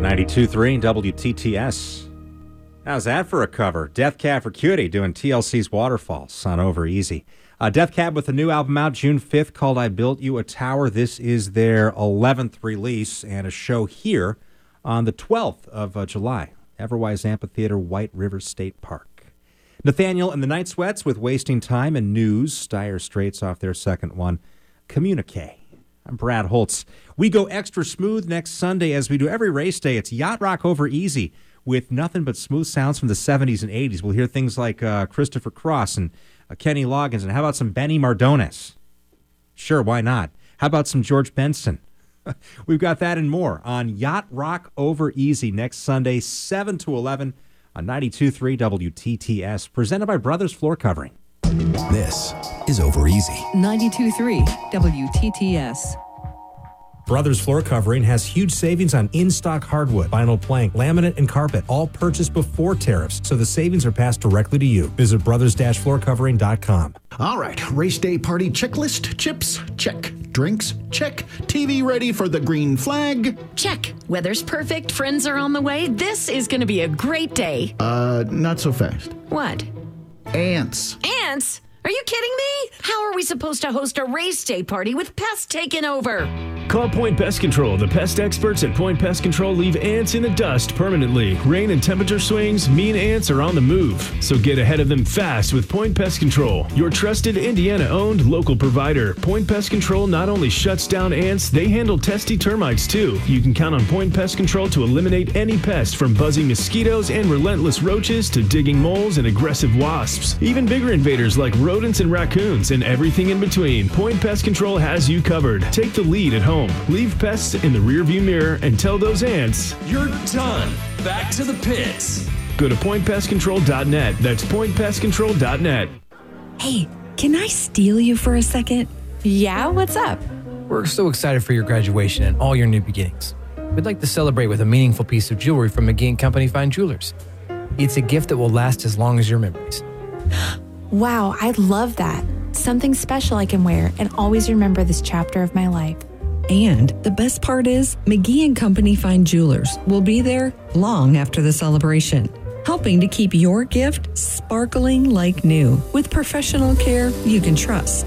92.3 WTTS. How's that for a cover? Death Cab for Cutie doing TLC's Waterfalls on Over Easy. Death Cab with a new album out June 5th called I Built You a Tower. This is their 11th release and a show here on the 12th of July. Everwise Amphitheater, White River State Park. Nathaniel and the Night Sweats with Wasting Time and News. Dire Straits off their second one. Communique. I'm Brad Holtz. We go extra smooth next Sunday as we do every race day. It's Yacht Rock Over Easy with nothing but smooth sounds from the 70s and 80s. We'll hear things like Christopher Cross and Kenny Loggins. And how about some Benny Mardones? Sure, why not? How about some George Benson? We've got that and more on Yacht Rock Over Easy next Sunday, 7 to 11 on 92.3 WTTS, presented by Brothers Floor Covering. This is Over Easy. 92.3 WTTS. Brothers Floor Covering has huge savings on in-stock hardwood, vinyl plank, laminate, and carpet, all purchased before tariffs, so the savings are passed directly to you. Visit brothers-floorcovering.com. All right, race day party checklist. Chips, check. Drinks, check. TV ready for the green flag? Check. Weather's perfect. Friends are on the way. This is going to be a great day. Not so fast. What? Ants. Ants? Are you kidding me? How are we supposed to host a race day party with pests taking over? Call Point Pest Control. The pest experts at Point Pest Control leave ants in the dust permanently. Rain and temperature swings mean ants are on the move. So get ahead of them fast with Point Pest Control, your trusted Indiana-owned local provider. Point Pest Control not only shuts down ants, they handle testy termites too. You can count on Point Pest Control to eliminate any pest, from buzzing mosquitoes and relentless roaches to digging moles and aggressive wasps. Even bigger invaders like rodents and raccoons and everything in between. Point Pest Control has you covered. Take the lead at home. Leave pests in the rearview mirror and tell those ants, you're done. Back to the pits. Go to pointpestcontrol.net. That's pointpestcontrol.net. Hey, can I steal you for a second? Yeah, what's up? We're so excited for your graduation and all your new beginnings. We'd like to celebrate with a meaningful piece of jewelry from McGee & Company Fine Jewelers. It's a gift that will last as long as your memories. Wow, I love that. Something special I can wear and always remember this chapter of my life. And the best part is, McGee & Company Fine Jewelers will be there long after the celebration, helping to keep your gift sparkling like new with professional care you can trust.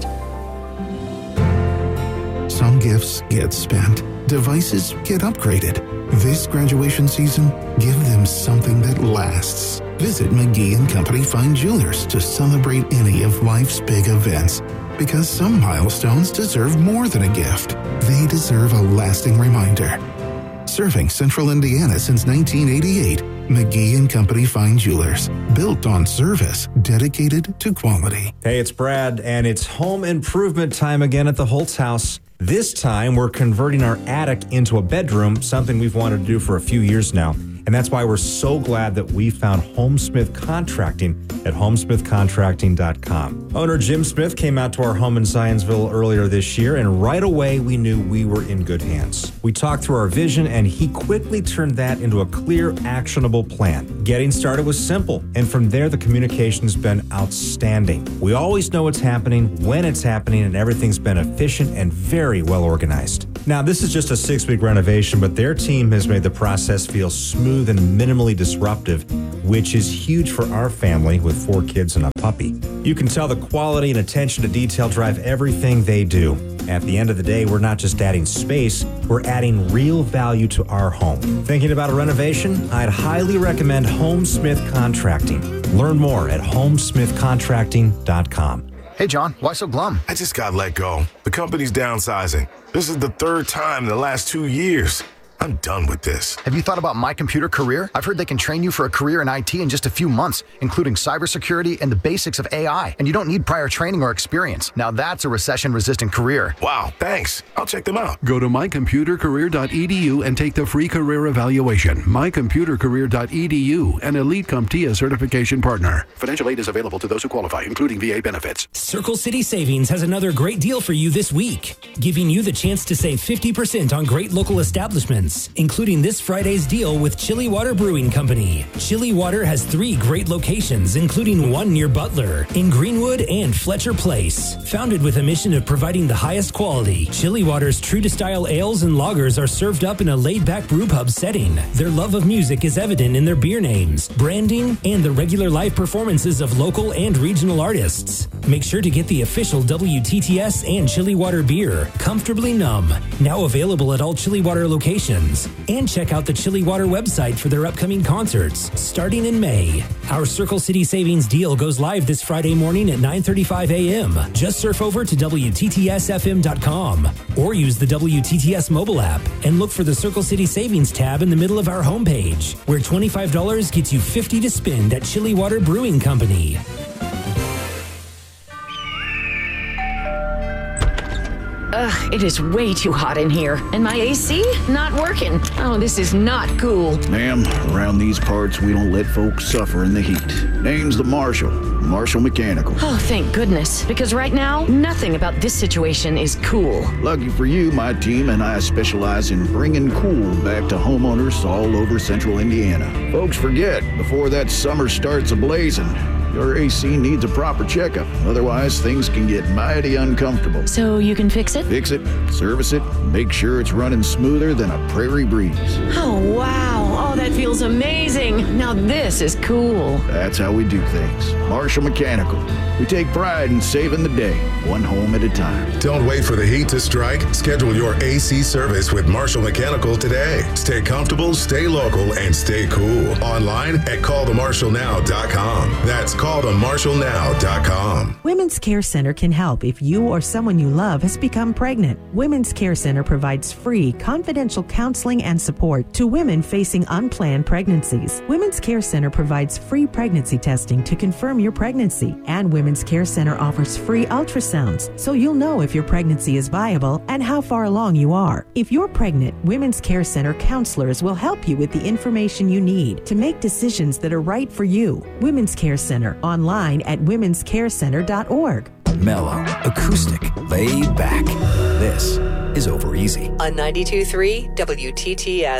Some gifts get spent. Devices get upgraded. This graduation season, give them something that lasts. Visit McGee & Company Fine Jewelers to celebrate any of life's big events. Because some milestones deserve more than a gift. They deserve a lasting reminder. Serving Central Indiana since 1988, McGee & Company Fine Jewelers. Built on service, dedicated to quality. Hey, it's Brad, and it's home improvement time again at the Holtz house. This time, we're converting our attic into a bedroom, something we've wanted to do for a few years now. And that's why we're so glad that we found Homesmith Contracting at homesmithcontracting.com. Owner Jim Smith came out to our home in Zionsville earlier this year, and right away we knew we were in good hands. We talked through our vision, and he quickly turned that into a clear, actionable plan. Getting started was simple, and from there the communication's been outstanding. We always know what's happening, when it's happening, and everything's been efficient and very well organized. Now, this is just a 6-week renovation, but their team has made the process feel smooth and minimally disruptive, which is huge for our family with 4 kids and a puppy. You can tell the quality and attention to detail drive everything they do. At the end of the day, we're not just adding space, we're adding real value to our home. Thinking about a renovation? I'd highly recommend Homesmith Contracting. Learn more at homesmithcontracting.com. Hey, John, why so glum? I just got let go. The company's downsizing. This is the 3rd time in the last 2 years. I'm done with this. Have you thought about My Computer Career? I've heard they can train you for a career in IT in just a few months, including cybersecurity and the basics of AI. And you don't need prior training or experience. Now that's a recession-resistant career. Wow, thanks. I'll check them out. Go to mycomputercareer.edu and take the free career evaluation. mycomputercareer.edu, an Elite CompTIA certification partner. Financial aid is available to those who qualify, including VA benefits. Circle City Savings has another great deal for you this week, giving you the chance to save 50% on great local establishments. events, including this Friday's deal with Chili Water Brewing Company. Chili Water has 3 great locations, including one near Butler, in Greenwood and Fletcher Place. Founded with a mission of providing the highest quality, Chili Water's true-to-style ales and lagers are served up in a laid-back brewpub setting. Their love of music is evident in their beer names, branding, and the regular live performances of local and regional artists. Make sure to get the official WTTS and Chili Water beer, Comfortably Numb, now available at all Chili Water locations. And check out the Chili Water website for their upcoming concerts, starting in May. Our Circle City Savings deal goes live this Friday morning at 9:35 a.m. Just surf over to WTTSFM.com or use the WTTS mobile app and look for the Circle City Savings tab in the middle of our homepage, where $25 gets you $50 to spend at Chili Water Brewing Company. Ugh, it is way too hot in here. And my AC? Not working. Oh, this is not cool. Ma'am, around these parts, we don't let folks suffer in the heat. Name's the Marshal. Marshall Mechanical. Oh, thank goodness. Because right now, nothing about this situation is cool. Lucky for you, my team and I specialize in bringing cool back to homeowners all over central Indiana. Folks forget, before that summer starts a-blazing, your AC needs a proper checkup. Otherwise, things can get mighty uncomfortable. So you can fix it? Fix it, service it, make sure it's running smoother than a prairie breeze. Oh, wow. Oh, that feels amazing. Now this is cool. That's how we do things. Marshall Mechanical. We take pride in saving the day, one home at a time. Don't wait for the heat to strike. Schedule your AC service with Marshall Mechanical today. Stay comfortable, stay local, and stay cool. Online at callthemarshallnow.com. That's callthemarshallnow.com. Women's Care Center can help if you or someone you love has become pregnant. Women's Care Center provides free, confidential counseling and support to women facing unplanned pregnancies. Women's Care Center provides free pregnancy testing to confirm your pregnancy, and Women's Care Center offers free ultrasounds, so you'll know if your pregnancy is viable and how far along you are. If you're pregnant, Women's Care Center counselors will help you with the information you need to make decisions that are right for you. Women's Care Center, online at womenscarecenter.org. Mellow, acoustic, laid back. This is Over Easy. On 92.3 WTTS.